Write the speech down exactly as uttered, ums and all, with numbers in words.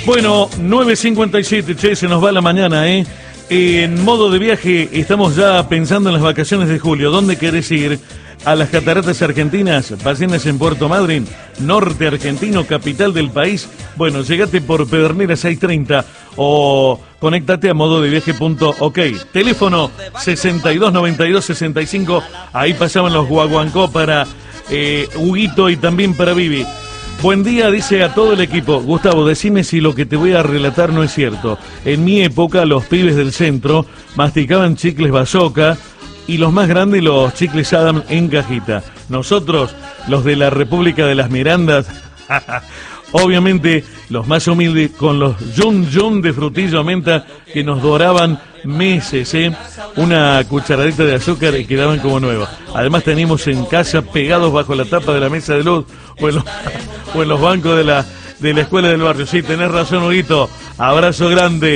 Bueno, nueve cincuenta y siete, che, se nos va la mañana, ¿eh? En modo de viaje estamos ya pensando en las vacaciones de julio. ¿Dónde querés ir? A las Cataratas Argentinas, vacaciones en Puerto Madryn, norte argentino, capital del país. Bueno, llegate por Pedernera seiscientos treinta o conéctate a mododeviaje punto ok. Teléfono sesenta y dos noventa y dos sesenta y cinco. Ahí pasaban los guaguancó para eh, Huguito y también para Vivi. Buen día, dice a todo el equipo. Gustavo, decime si lo que te voy a relatar no es cierto. En mi época, los pibes del centro masticaban chicles Bazooka y los más grandes los chicles Adam en cajita. Nosotros, los de la República de las Mirandas, obviamente los más humildes, con los yum yum de frutillo menta que nos doraban meses, ¿eh? Una cucharadita de azúcar y quedaban como nuevos. Además teníamos en casa, pegados bajo la tapa de la mesa de luz o en los, o en los bancos de la, de la escuela del barrio. Sí, tenés razón, Huguito. Abrazo grande.